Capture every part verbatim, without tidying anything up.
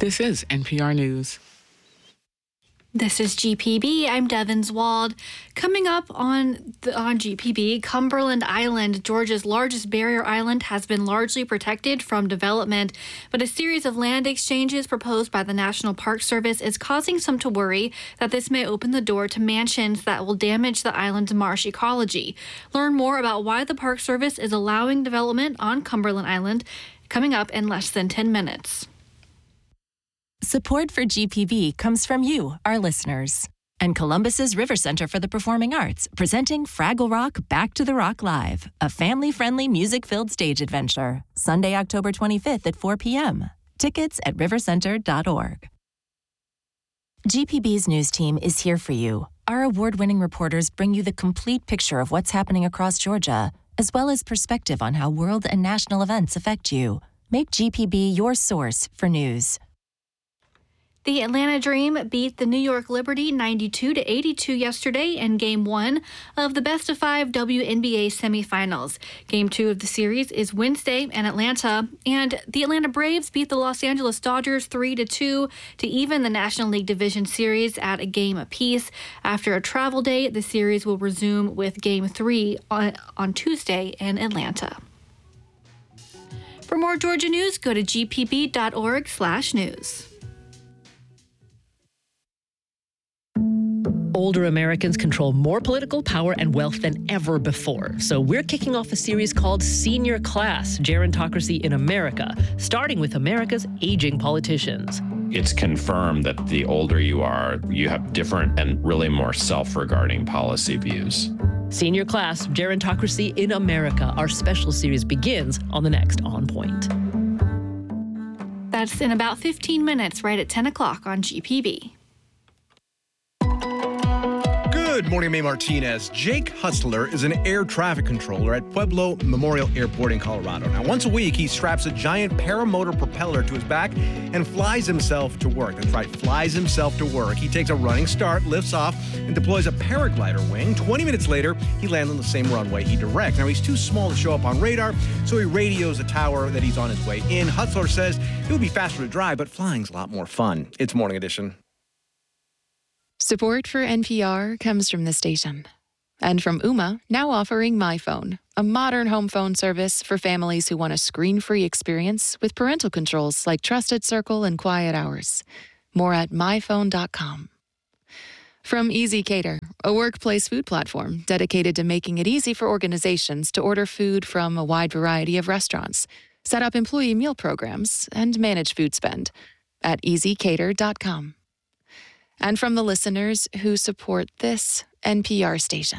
This is N P R News. This is G P B. I'm Devin Zwald. Coming up on the, on G P B, Cumberland Island, Georgia's largest barrier island, has been largely protected from development, but a series of land exchanges proposed by the National Park Service is causing some to worry that this may open the door to mansions that will damage the island's marsh ecology. Learn more about why the Park Service is allowing development on Cumberland Island coming up in less than ten minutes. Support for G P B comes from you, our listeners, and Columbus's River Center for the Performing Arts, presenting Fraggle Rock Back to the Rock Live, a family-friendly music-filled stage adventure, Sunday, October twenty-fifth at four p.m. Tickets at river center dot org. G P B's news team is here for you. Our award-winning reporters bring you the complete picture of what's happening across Georgia, as well as perspective on how world and national events affect you. Make G P B your source for news. The Atlanta Dream beat the New York Liberty ninety-two to eighty-two yesterday in Game one of the Best of Five W N B A semifinals. Game two of the series is Wednesday in Atlanta, and the Atlanta Braves beat the Los Angeles Dodgers three to two to even the National League Division Series at a game apiece. After a travel day, the series will resume with Game three on, on Tuesday in Atlanta. For more Georgia news, go to g p b dot org slash news. Older Americans control more political power and wealth than ever before. So we're kicking off a series called Senior Class, Gerontocracy in America, starting with America's aging politicians. It's confirmed that the older you are, you have different and really more self-regarding policy views. Senior Class, Gerontocracy in America. Our special series begins on the next On Point. That's in about fifteen minutes, right at ten o'clock on G P B. Good morning, May Martinez. Jake Hustler is an air traffic controller at Pueblo Memorial Airport in Colorado. Now, once a week, he straps a giant paramotor propeller to his back and flies himself to work. That's right, flies himself to work. He takes a running start, lifts off, and deploys a paraglider wing. twenty minutes later, he lands on the same runway he directs. Now, he's too small to show up on radar, so he radios the tower that he's on his way in. Hustler says it would be faster to drive, but flying's a lot more fun. It's Morning Edition. Support for N P R comes from the station. And from Ooma, now offering MyPhone, a modern home phone service for families who want a screen-free experience with parental controls like Trusted Circle and Quiet Hours. More at my phone dot com. From Easy Cater, a workplace food platform dedicated to making it easy for organizations to order food from a wide variety of restaurants, set up employee meal programs, and manage food spend at easy cater dot com. And from the listeners who support this N P R station.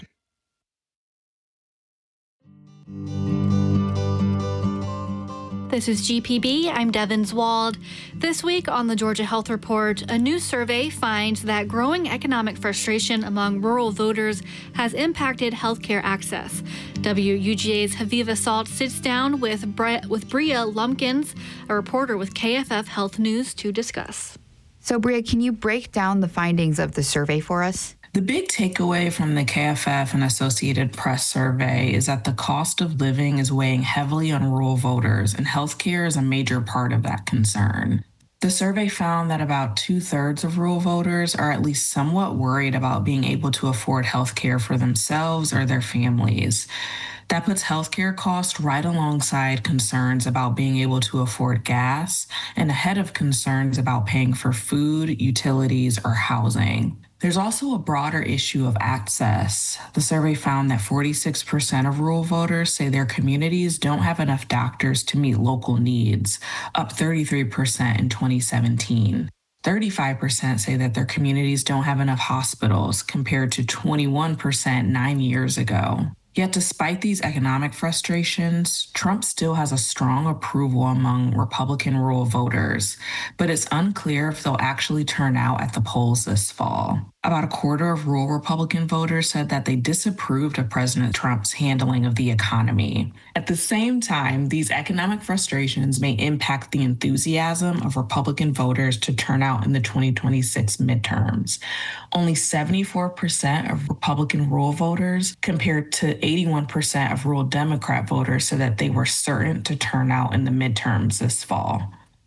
This is G P B. I'm Devin Zwald. This week on the Georgia Health Report, a new survey finds that growing economic frustration among rural voters has impacted healthcare access. W U G A's Haviva Salt sits down with Bre- with Bria Lumpkins, a reporter with K F F Health News, to discuss. So, Bria, can you break down the findings of the survey for us? The big takeaway from the K F F and Associated Press survey is that the cost of living is weighing heavily on rural voters, and healthcare is a major part of that concern. The survey found that about two-thirds of rural voters are at least somewhat worried about being able to afford healthcare for themselves or their families. That puts healthcare costs right alongside concerns about being able to afford gas and ahead of concerns about paying for food, utilities, or housing. There's also a broader issue of access. The survey found that forty-six percent of rural voters say their communities don't have enough doctors to meet local needs, up thirty-three percent in twenty seventeen. thirty-five percent say that their communities don't have enough hospitals, compared to twenty-one percent nine years ago. Yet despite these economic frustrations, Trump still has a strong approval among Republican rural voters, but it's unclear if they'll actually turn out at the polls this fall. About a quarter of rural Republican voters said that they disapproved of President Trump's handling of the economy. At the same time, these economic frustrations may impact the enthusiasm of Republican voters to turn out in the twenty twenty-six midterms. Only seventy-four percent of Republican rural voters, compared to eighty-one percent of rural Democrat voters, said that they were certain to turn out in the midterms this fall.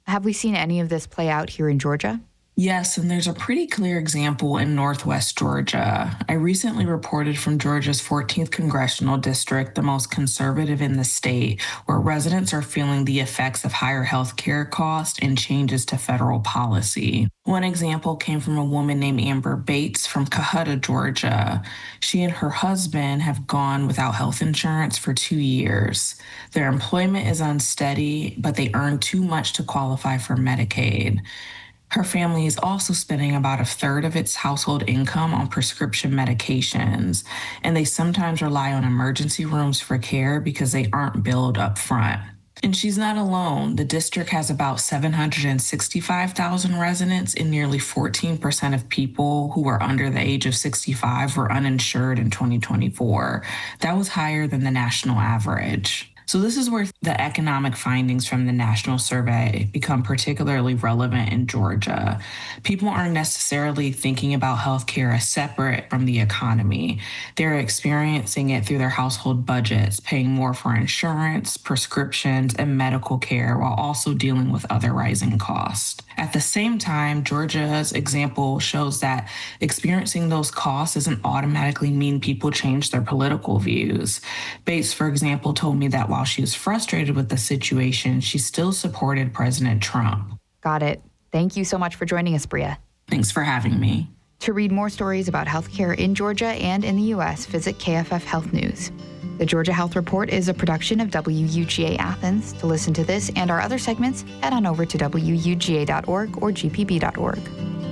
Have we seen any of this play out here in Georgia? Yes, and there's a pretty clear example in Northwest Georgia. I recently reported from Georgia's fourteenth Congressional District, the most conservative in the state, where residents are feeling the effects of higher health care costs and changes to federal policy. One example came from a woman named Amber Bates from Cohutta, Georgia. She and her husband have gone without health insurance for two years. Their employment is unsteady, but they earn too much to qualify for Medicaid. Her family is also spending about a third of its household income on prescription medications, and they sometimes rely on emergency rooms for care because they aren't billed up front. And she's not alone. The district has about seven hundred sixty-five thousand residents, and nearly fourteen percent of people who were under the age of sixty-five were uninsured in twenty twenty-four. That was higher than the national average. So this is where the economic findings from the national survey become particularly relevant in Georgia. People aren't necessarily thinking about healthcare as separate from the economy. They're experiencing it through their household budgets, paying more for insurance, prescriptions, and medical care, while also dealing with other rising costs. At the same time, Georgia's example shows that experiencing those costs doesn't automatically mean people change their political views. Bates, for example, told me that while she was frustrated with the situation, she still supported President Trump. Got it. Thank you so much for joining us, Bria. Thanks for having me. To read more stories about healthcare in Georgia and in the U S, visit K F F Health News. The Georgia Health Report is a production of W U G A Athens. To listen to this and our other segments, head on over to W U G A dot org or G P B dot org.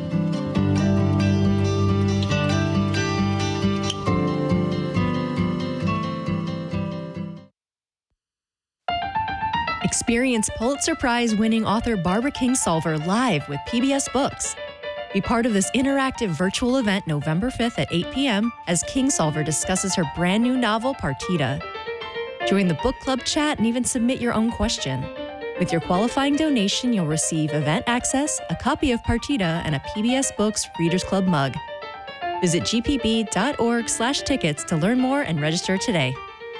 Experience Pulitzer Prize-winning author Barbara Kingsolver live with P B S Books. Be part of this interactive virtual event November fifth at eight p.m. as Kingsolver discusses her brand new novel, Partita. Join the book club chat and even submit your own question. With your qualifying donation, you'll receive event access, a copy of Partita, and a P B S Books Readers Club mug. Visit G P B dot org slash tickets to learn more and register today.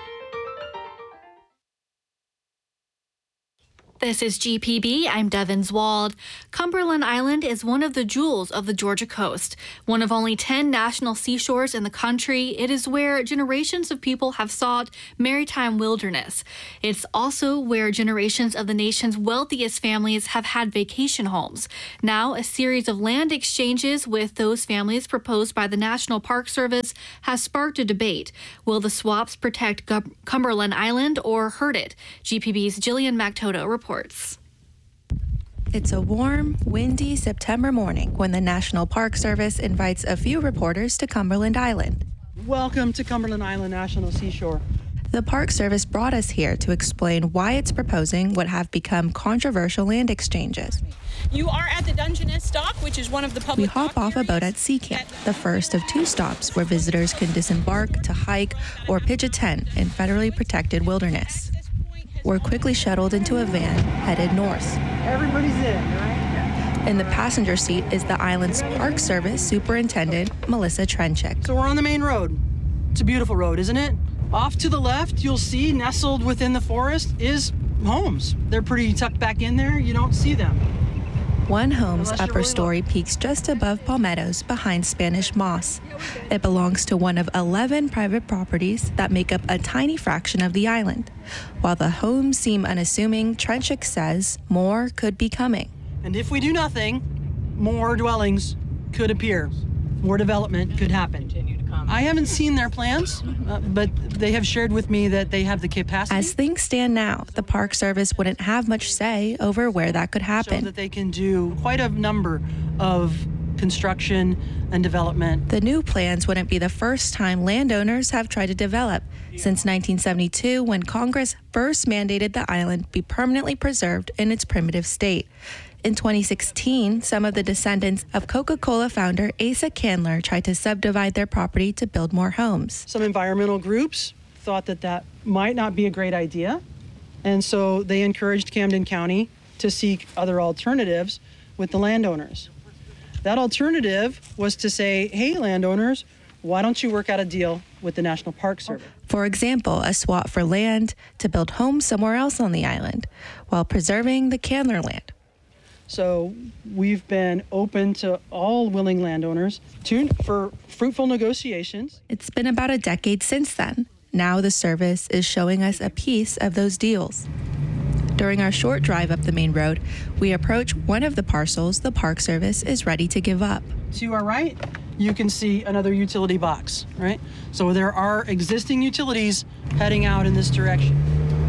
This is G P B. I'm Devin Zwald. Cumberland Island is one of the jewels of the Georgia coast. One of only ten national seashores in the country, it is where generations of people have sought maritime wilderness. It's also where generations of the nation's wealthiest families have had vacation homes. Now, a series of land exchanges with those families proposed by the National Park Service has sparked a debate. Will the swaps protect Gu- Cumberland Island or hurt it? G P B's Jillian McToto reports. It's a warm, windy September morning when the National Park Service invites a few reporters to Cumberland Island. Welcome to Cumberland Island National Seashore. The Park Service brought us here to explain why it's proposing what have become controversial land exchanges. You are at the Dungeness Dock, which is one of the public. We hop off a boat at Sea Camp, the first of two stops where visitors can disembark to hike or pitch a tent in federally protected wilderness. We're quickly shuttled into a van headed north. Everybody's in, right? In the passenger seat is the island's Park Service Superintendent, Melissa Trenchik. So we're on the main road. It's a beautiful road, isn't it? Off to the left, you'll see, nestled within the forest, is homes. They're pretty tucked back in there. You don't see them. One home's upper story peaks just above palmettos behind Spanish moss. It belongs to one of eleven private properties that make up a tiny fraction of the island. While the homes seem unassuming, Trenchik says more could be coming. And if we do nothing, more dwellings could appear. More development could happen. I haven't seen their plans, uh, but they have shared with me that they have the capacity. As things stand now, the Park Service wouldn't have much say over where that could happen. So that they can do quite a number of construction and development. The new plans wouldn't be the first time landowners have tried to develop since nineteen seventy-two, when Congress first mandated the island be permanently preserved in its primitive state. In twenty sixteen, some of the descendants of Coca-Cola founder Asa Candler tried to subdivide their property to build more homes. Some environmental groups thought that that might not be a great idea, and so they encouraged Camden County to seek other alternatives with the landowners. That alternative was to say, hey, landowners, why don't you work out a deal with the National Park Service? For example, a swap for land to build homes somewhere else on the island while preserving the Candler land. So we've been open to all willing landowners to, for fruitful negotiations. It's been about a decade since then. Now the service is showing us a piece of those deals. During our short drive up the main road, we approach one of the parcels the Park Service is ready to give up. To our right, you can see another utility box, right? So there are existing utilities heading out in this direction.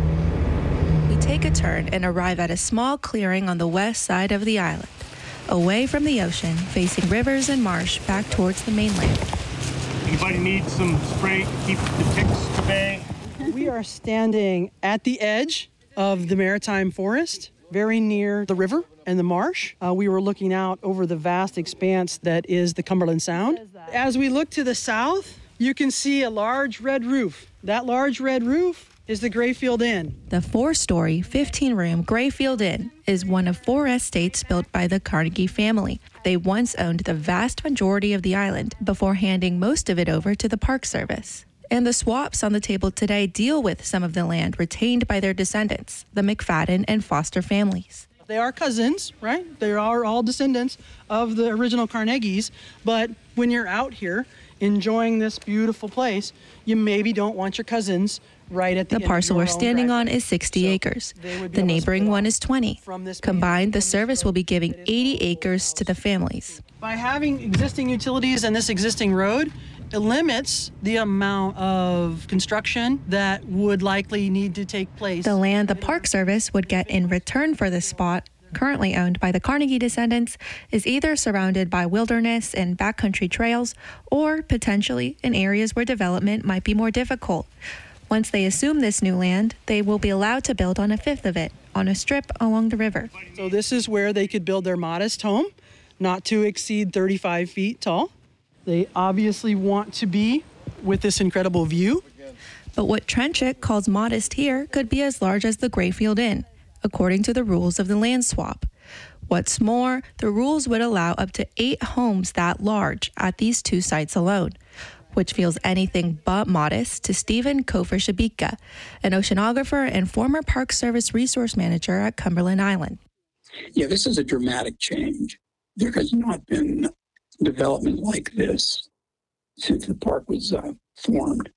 We take a turn and arrive at a small clearing on the west side of the island, away from the ocean, facing rivers and marsh back towards the mainland. Anybody need some spray to keep the ticks at bay? We are standing at the edge of the Maritime Forest, very near the river and the marsh. Uh, we were looking out over the vast expanse that is the Cumberland Sound. As we look to the south, you can see a large red roof. That large red roof is the Grayfield Inn. The four-story, fifteen-room Grayfield Inn is one of four estates built by the Carnegie family. They once owned the vast majority of the island before handing most of it over to the Park Service. And the swaps on the table today deal with some of the land retained by their descendants, the McFadden and Foster families. They are cousins, right? They are all descendants of the original Carnegies, but when you're out here enjoying this beautiful place, you maybe don't want your cousins right at the, the parcel we're standing on is sixty so acres. The neighboring one is twenty. Combined, the service will be giving eighty acres to the families. By having existing utilities and this existing road, it limits the amount of construction that would likely need to take place. The land the Park Service would get in return for this spot, currently owned by the Carnegie descendants, is either surrounded by wilderness and backcountry trails or potentially in areas where development might be more difficult. Once they assume this new land, they will be allowed to build on a fifth of it, on a strip along the river. So this is where they could build their modest home, not to exceed thirty-five feet tall. They obviously want to be with this incredible view. But what Trenchik calls modest here could be as large as the Grayfield Inn, according to the rules of the land swap. What's more, the rules would allow up to eight homes that large at these two sites alone, which feels anything but modest to Stephen Kofer-Shabika, an oceanographer and former Park Service resource manager at Cumberland Island. Yeah, this is a dramatic change. There has not been development like this since the park was uh, formed.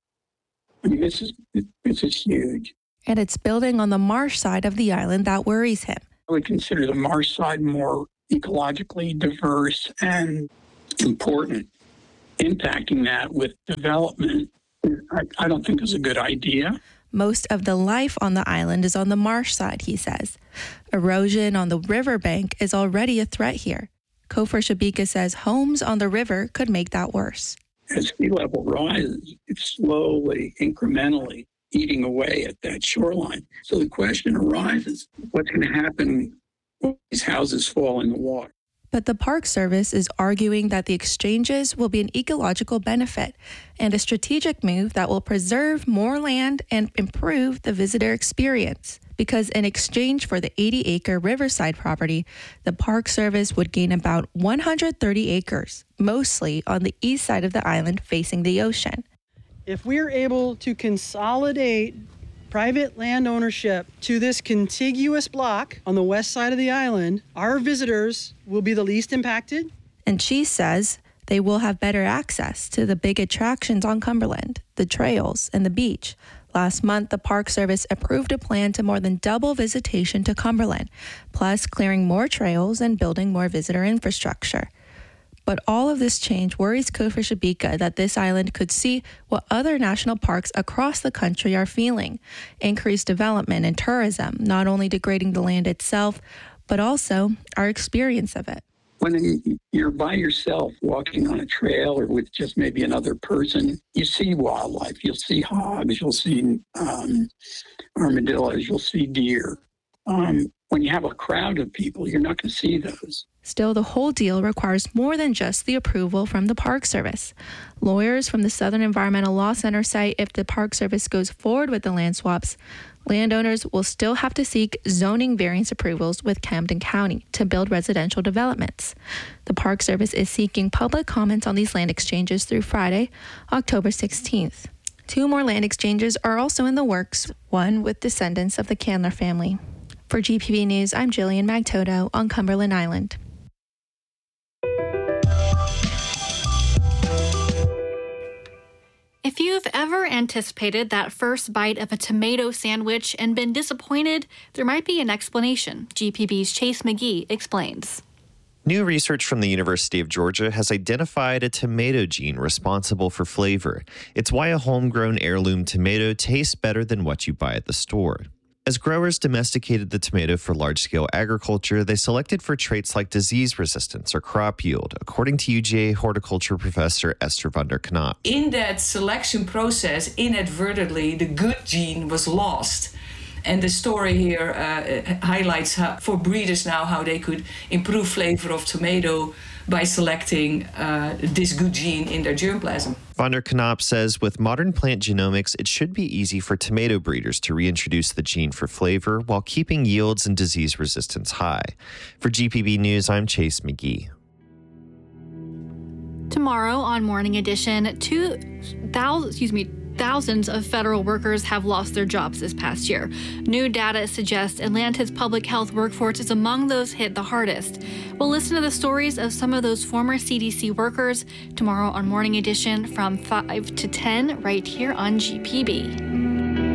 I mean, this is this is huge. And it's building on the marsh side of the island that worries him. I would consider the marsh side more ecologically diverse and important. Impacting that with development, I, I don't think is a good idea. Most of the life on the island is on the marsh side, he says. Erosion on the riverbank is already a threat here. Kofer-Shabika says homes on the river could make that worse. As sea level rises, it's slowly, incrementally eating away at that shoreline. So the question arises, what's going to happen when these houses fall in the water? But the Park Service is arguing that the exchanges will be an ecological benefit and a strategic move that will preserve more land and improve the visitor experience. Because in exchange for the eighty-acre riverside property, the Park Service would gain about one hundred thirty acres, mostly on the east side of the island facing the ocean. If we're able to consolidate private land ownership to this contiguous block on the west side of the island, our visitors will be the least impacted. And she says they will have better access to the big attractions on Cumberland, the trails and the beach. Last month, the Park Service approved a plan to more than double visitation to Cumberland, plus clearing more trails and building more visitor infrastructure. But all of this change worries Kofer-Shabika that this island could see what other national parks across the country are feeling: increased development and tourism, not only degrading the land itself, but also our experience of it. When you're by yourself walking on a trail or with just maybe another person, you see wildlife. You'll see hogs, you'll see um, armadillos, you'll see deer. Um, when you have a crowd of people, you're not going to see those. Still, the whole deal requires more than just the approval from the Park Service. Lawyers from the Southern Environmental Law Center say if the Park Service goes forward with the land swaps, landowners will still have to seek zoning variance approvals with Camden County to build residential developments. The Park Service is seeking public comments on these land exchanges through Friday, October sixteenth. Two more land exchanges are also in the works, one with descendants of the Candler family. For G P B News, I'm Jillian Magtoto on Cumberland Island. If you've ever anticipated that first bite of a tomato sandwich and been disappointed, there might be an explanation. G P B's Chase McGee explains. New research from the University of Georgia has identified a tomato gene responsible for flavor. It's why a homegrown heirloom tomato tastes better than what you buy at the store. As growers domesticated the tomato for large-scale agriculture, they selected for traits like disease resistance or crop yield, according to U G A horticulture professor Esther van der Knop. In that selection process, inadvertently, the good gene was lost. And the story here uh, highlights how, for breeders now how they could improve flavor of tomato by selecting uh, this good gene in their germplasm. Van der Knop says with modern plant genomics, it should be easy for tomato breeders to reintroduce the gene for flavor while keeping yields and disease resistance high. For G P B News, I'm Chase McGee. Tomorrow on Morning Edition, two thousand, excuse me, thousands of federal workers have lost their jobs this past year. New data suggests Atlanta's public health workforce is among those hit the hardest. We'll listen to the stories of some of those former C D C workers tomorrow on Morning Edition from five to ten right here on G P B.